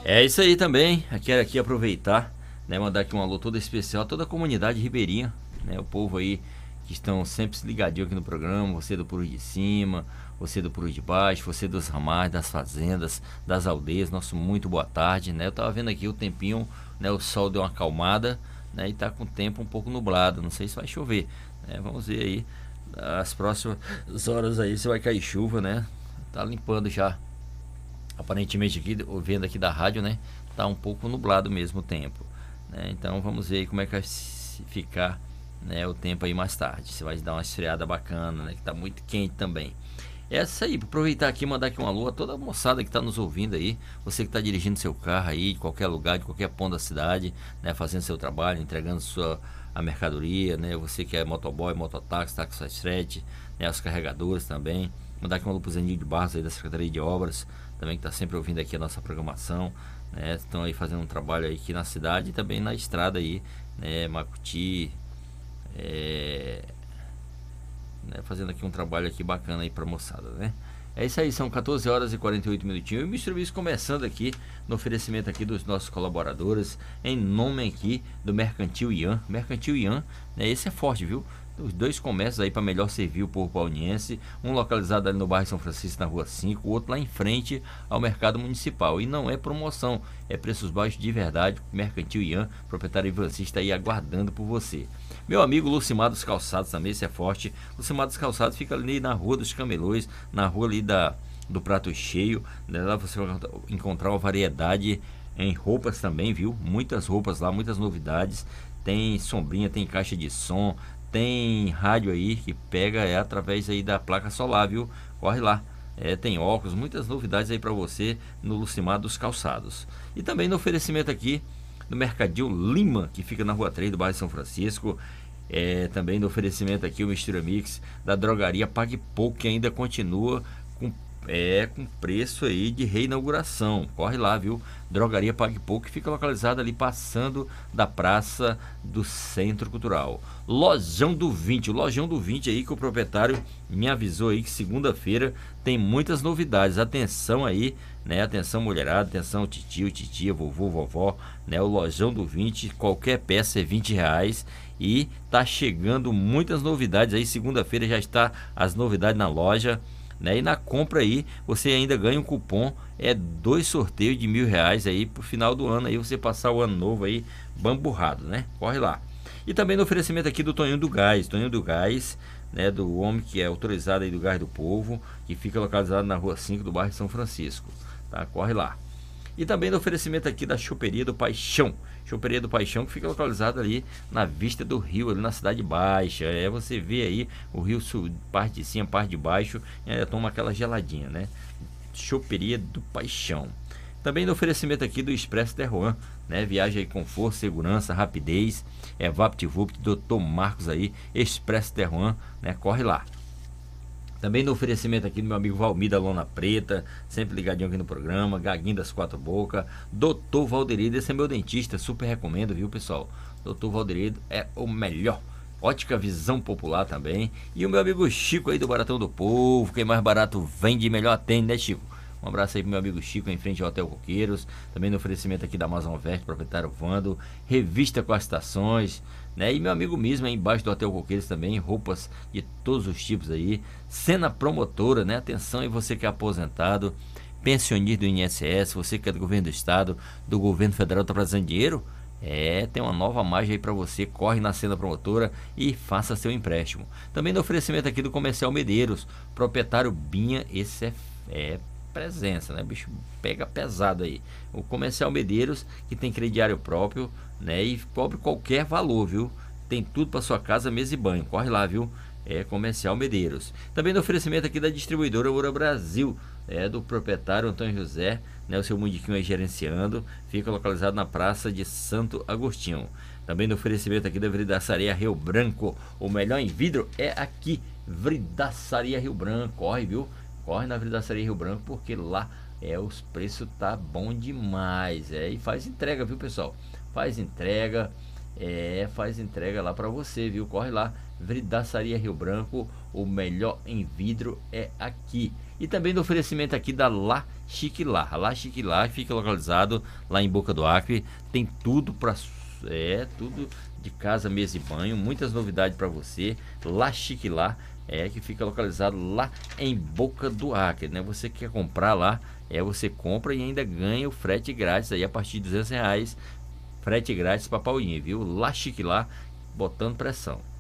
É isso aí também. Quero aqui aproveitar, né, mandar aqui um alô todo especial a toda a comunidade ribeirinha, né, o povo aí que estão sempre se ligadinho aqui no programa, você do Puro de Cima, você do Puro de Baixo, você dos ramais, das fazendas, das aldeias, nosso muito boa tarde, né? Eu tava vendo aqui o tempinho, né, o sol deu uma acalmada, né, e tá com o tempo um pouco nublado, não sei se vai chover, né? Vamos ver aí as próximas horas aí se vai cair chuva, né? Tá limpando já. Aparentemente aqui, vendo aqui da rádio, né? Tá um pouco nublado mesmo o tempo, né? Então vamos ver aí como é que vai ficar, né, o tempo aí mais tarde. Se vai dar uma esfriada bacana, né? Que tá muito quente também. É isso aí, pra aproveitar aqui e mandar aqui um alô a toda a moçada que tá nos ouvindo aí. Você que tá dirigindo seu carro aí, de qualquer lugar, de qualquer ponto da cidade, né? Fazendo seu trabalho, entregando a mercadoria, né? Você que é motoboy, mototáxi, táxi frete, né? Os carregadores também. Mandar aqui um alô pro Zeninho de Barros aí da Secretaria de Obras, também que tá sempre ouvindo aqui a nossa programação, né? Estão aí fazendo um trabalho aí aqui na cidade e também na estrada aí, né? Macuti, né, fazendo aqui um trabalho aqui bacana aí pra moçada, né? É isso aí, são 14 horas e 48 minutinhos. E o Mr. Bis começando aqui no oferecimento aqui dos nossos colaboradores, em nome aqui do Mercantil Ian. Mercantil Ian, né, esse é forte, viu? Os dois comércios aí para melhor servir o povo pauniense, um localizado ali no bairro São Francisco, na rua 5, o outro lá em frente ao mercado municipal. E não é promoção, é preços baixos de verdade. Mercantil Ian, proprietário Ivancista aí aguardando por você. Meu amigo Lucimar dos Calçados também, esse é forte. Lucimar dos Calçados fica ali na Rua dos Camelões, na rua ali do Prato Cheio, né? Lá você vai encontrar uma variedade em roupas também, viu? Muitas roupas lá, muitas novidades. Tem sombrinha, tem caixa de som, tem rádio aí que pega através aí da placa solar, viu? Corre lá. Tem óculos, muitas novidades aí para você no Lucimar dos Calçados. E também no oferecimento aqui do Mercadinho Lima, que fica na Rua 3 do bairro São Francisco. Também no oferecimento aqui o Mistura Mix da drogaria Pague Pouco, que ainda continua com preço aí de reinauguração. Corre lá, viu? Drogaria Pague Pouco, que fica localizada ali passando da Praça do Centro Cultural. Lojão do 20, o Lojão do 20 aí que o proprietário me avisou aí que segunda-feira tem muitas novidades. Atenção aí, né? Atenção mulherada, atenção titio, titia, vovô, vovó, né? O Lojão do 20, qualquer peça é R$ 20 e tá chegando muitas novidades aí. Segunda-feira já está as novidades na loja, né? E na compra aí você ainda ganha um cupom, 2 sorteios de R$ 1.000 aí pro final do ano, aí você passar o ano novo aí bamburrado, né? Corre lá. E também no oferecimento aqui do Toninho do Gás, né? Do homem que é autorizado aí do Gás do Povo, que fica localizado na Rua 5 do bairro São Francisco, tá? Corre lá. E também no oferecimento aqui da Choperia do Paixão. Choperia do Paixão, que fica localizada ali na vista do rio, ali na Cidade Baixa. Você vê aí o rio parte de cima, parte de baixo, toma aquela geladinha, né? Choperia do Paixão. Também no oferecimento aqui do Expresso Terroan, né? Viagem aí com força, segurança, rapidez. VaptVupt, Dr. Marcos aí, Expresso Terroan, né? Corre lá. Também no oferecimento aqui do meu amigo Valmir da Lona Preta, sempre ligadinho aqui no programa, Gaguinho das Quatro Bocas, Doutor Valderido, esse é meu dentista, super recomendo, viu, pessoal? Doutor Valderido é o melhor. Ótica Visão Popular também. E o meu amigo Chico aí do Baratão do Povo, quem mais barato vende, melhor atende, né, Chico? Um abraço aí pro meu amigo Chico, em frente ao Hotel Coqueiros. Também no oferecimento aqui da Amazon Verde, proprietário Vando. Revista com as estações, né? E meu amigo mesmo aí embaixo do Hotel Coqueiros também, roupas de todos os tipos aí. Cena Promotora, né? Atenção aí você que é aposentado, pensionista do INSS, você que é do governo do estado, do governo federal, tá precisando de dinheiro? Tem uma nova margem aí para você. Corre na Cena Promotora e faça seu empréstimo. Também no oferecimento aqui do Comercial Medeiros, proprietário Binha, esse é presença, né? O bicho pega pesado aí. O Comercial Medeiros, que tem crediário próprio, né? E cobre qualquer valor, viu? Tem tudo para sua casa, mesa e banho. Corre lá, viu? Comercial Medeiros. Também no oferecimento aqui da distribuidora Ouro Brasil, do proprietário Antônio José, né? O seu mundiquinho aí gerenciando. Fica localizado na Praça de Santo Agostinho. Também no oferecimento aqui da Vidraçaria Rio Branco. O melhor em vidro é aqui. Vidraçaria Rio Branco. Corre, viu? Corre na Vidraçaria Rio Branco, porque lá os preços tá bom demais. E faz entrega, viu, pessoal? Faz entrega lá para você, viu? Corre lá, Vidraçaria Rio Branco, o melhor em vidro é aqui. E também do oferecimento aqui da La Chique La. A La Chique La fica localizado lá em Boca do Acre. Tem tudo para tudo de casa, mesa e banho, muitas novidades para você. La Chique La que fica localizado lá em Boca do Acre, né? Você quer comprar lá, você compra e ainda ganha o frete grátis aí a partir de R$200, frete grátis para Paulinho, viu? La Chique La, botando pressão.